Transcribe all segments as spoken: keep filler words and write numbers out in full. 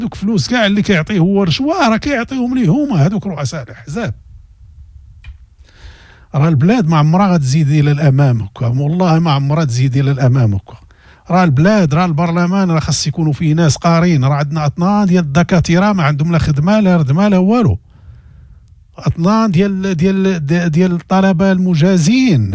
دوك فلوس كاع اللي كيعطيه هو رشوه راه كيعطيهم ليه هما هذوك رؤساء الاحزاب. راه البلاد ما عمرها غتزيد الى الامام هكا، والله ما عمرها تزيد الى الامام هكا. راه البلاد راه البرلمان راه خاص يكونوا فيه ناس قارين. راه عندنا اطنان ديال الدكاتره ما عندهم لا خدمه لا ردمه لا والو. اطنان ديال ديال ديال الطلبه المجازين،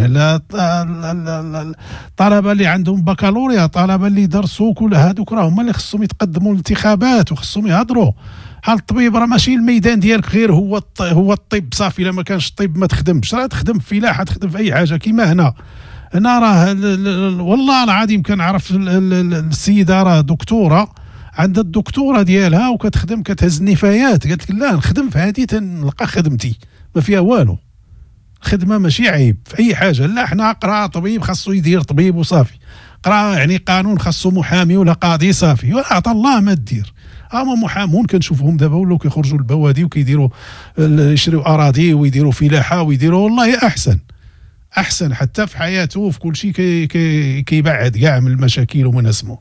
الطلبه اللي عندهم بكالوريا، الطلبه اللي درسوا كل هذوك راه هما اللي خصهم يتقدموا للانتخابات وخصهم يهضروا. بحال الطبيب راه ماشي الميدان ديالك غير هو هو الطب صافي. الا ما كانش الطب ما تخدمش، راه تخدم في فلاحه، تخدم في اي حاجه كيما هنا. هنا راه والله العظيم كنعرف السيده راه دكتوره، عندها الدكتوره ديالها وكتخدم كتهز النفايات. قالت لك لا نخدم في هذه تنلقى خدمتي ما فيها والو. الخدمه ماشي عيب في اي حاجه. لا حنا قرا طبيب خاصو يدير طبيب وصافي، قرا يعني قانون خاصو محامي ولا قاضي صافي، ولا عطا الله ما دير. هما محامون كنشوفهم دابا ولاو كيخرجوا للبوادي وكيديروا يشريوا اراضي ويديروا فلاحه ويديروا والله احسن احسن حتى في حياته وفي كل شيء كي كي كيبعد كاع من المشاكل ومن اسمه.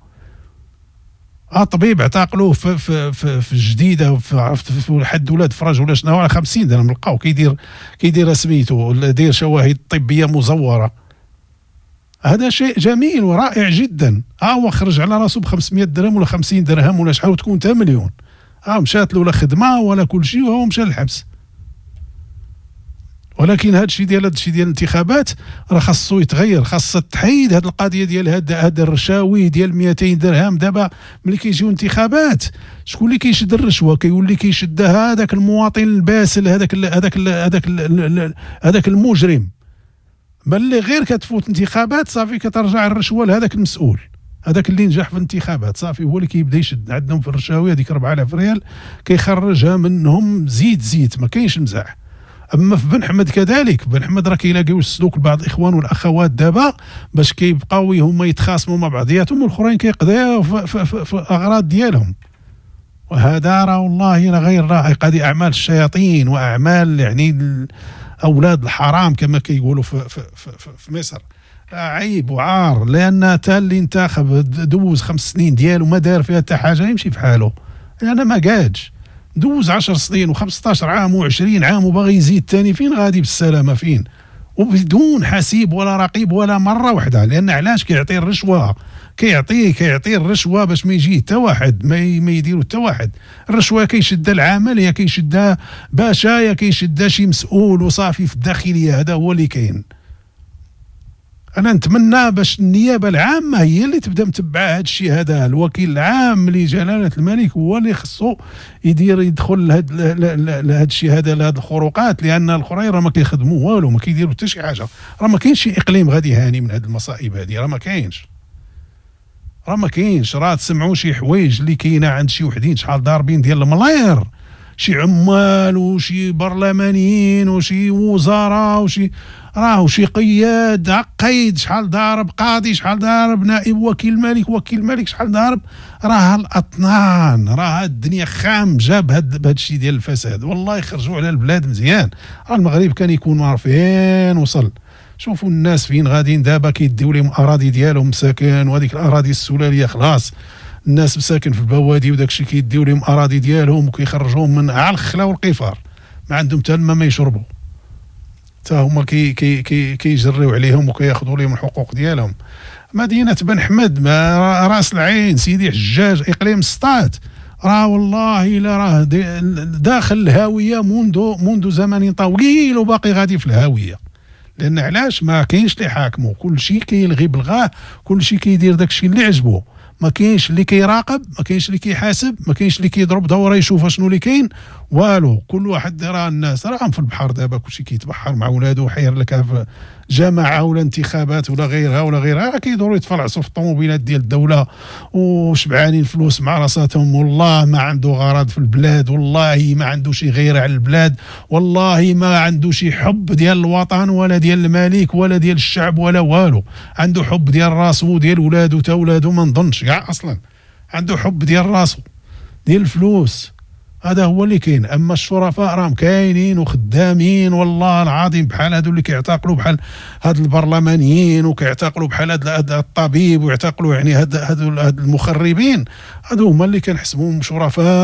اه طبيب اعتقلوه في في في, في الجديده في, في حد ولاد فرج ولا شنو على خمسين درهم لقاو كيدير كيدير سميتو داير شواهد طبيه مزوره. هذا شيء جميل ورائع جدا. ها هو خرج على راسو ب خمسمية درهم ولا خمسين درهم ولا شحال وتكون تا مليون. ها مشات له لا خدمه ولا كل شيء وهو مشى للحبس. ولكن هذا الشيء ديال هذا الشيء ديال الانتخابات راه خاصو يتغير. خاصها تحيد هذه القضيه ديال هذا هذا الرشاوي ديال مئتين درهم. دابا ملي كيجيو انتخابات شكون اللي كيشد الرشوه؟ كيولي كيشدها هذاك المواطن الباسل، هذاك هذاك هذاك هذاك المجرم. بل اللي غير كتفوت انتخابات صافي كترجع الرشوه لهذاك المسؤول، هذاك اللي نجح في الانتخابات صافي هو اللي كيبدا يشد. عندهم في الرشاوي هذيك أربعة آلاف ريال كيخرجها منهم زيد زيد ما كاينش مزاح. اما في بن حمد كذلك، بن حمد راه كيلاقيو السلوك لبعض الاخوان والاخوات دابا باش كيبقاو هما يتخاصموا مع بعضياتهم والاخرين كيقضيو في, في, في, في الاغراض ديالهم. وهذا راه والله راه غير رائق. هذه اعمال الشياطين واعمال يعني اولاد الحرام كما كيقولوا في, في, في, في, في مصر. عيب وعار، لان تا اللي انتخب دوز خمس سنين ديالو ما دار فيها حتى حاجه يمشي في حاله. انا ما قادش دوز عشر سنين وخمسطاش عام وعشرين عام وباغي يزيد تاني، فين غادي بالسلامه فين؟ وبدون حسيب ولا رقيب ولا مره واحده. لان علاش كيعطي الرشوه؟ كيعطيه كيعطي الرشوه باش ما يجي حتى واحد ما ما يديروا حتى واحد. الرشوه كيشدها العامل يا كيشدها باشا يا كيشدها شي مسؤول وصافي في الداخليه. هذا هو اللي كاين. انا نتمنى باش النيابه العامه هي اللي تبدا متبعه هذا الشيء هذا. الوكيل العام لجلاله الملك هو اللي خصو يدير يدخل لهذا الشيء هذا لهذه الخروقات، لان الاخرين راه ما كيخدموا والو ما كيديروا حتى شي حاجه. راه ما كاينش شي اقليم غادي يهاني من هذه المصائب هذه. راه ما كاينش راه ما كاينش راه تسمعوا شي حوايج اللي كاينه عند شي وحدين شحال ضاربين ديال الملاير، شي عمال وشي برلمانيين وشي وزراء وشي راه وشي قياد قيد شحال ضارب، قاضي شحال ضارب، نائب وكيل ملك وكيل ملك شحال ضارب. راه الاطنان راه الدنيا خامجه بهذا الشيء ديال الفساد. والله يخرجوا على البلاد مزيان. راه المغرب كان يكون معرف فين وصل. شوفوا الناس فين غاديين دابا كيديو لهم اراضي ديالهم مساكن، وهذيك الاراضي السلاليه خلاص الناس مساكن في البوادي وداك الشيء كيديو لهم اراضي ديالهم وكيخرجوهم من على الخلا والقفار. ما عندهم حتى الماء ما يشربوا، حتى هما كي كي كي كيجريو عليهم وكياخذوا لهم الحقوق ديالهم. مدينه بن حمد ما راس العين سيدي حجاج اقليم سطات راه والله الا راه داخل الهاويه منذ منذ زمن طويل وباقي غادي في الهاويه. لان علاش؟ ما كاينش اللي حاكمه، كل شيء كيلغي بلغاه، كل شيء كيدير داك الشيء اللي عجبه. ما كاينش اللي كيراقب، ما كاينش اللي كيحاسب، ما كاينش اللي كيضرب دوره يشوف شنو اللي كاين والو. كل واحد راه الناس راهم في البحر دابا كلشي كيتبحر مع ولادو حير لك في جماعه ولا انتخابات ولا غيرها ولا غيرها كيدوروا يتفلعصوا في الطوموبيلات ديال الدوله وشبعانين فلوس مع راساتهم. والله ما عنده غرض في البلاد، والله ما عنده شي غير على البلاد، والله ما عنده شي حب ديال الوطن ولا ديال الملك ولا ديال الشعب ولا والو. عنده حب ديال راسو وديال ولادو تا ولادو ما نظنش كاع اصلا عنده حب ديال راسو ديال الفلوس. هذا هو اللي كاين. اما الشرفاء راهم كاينين وخدامين والله العظيم، بحال هادو اللي كيعتقلوا بحال هاد البرلمانيين وكيعتقلوا بحال هاد الطبيب ويعتقلوا يعني هاد هاد المخربين، هادو هما اللي كنحسبوهم شرفاء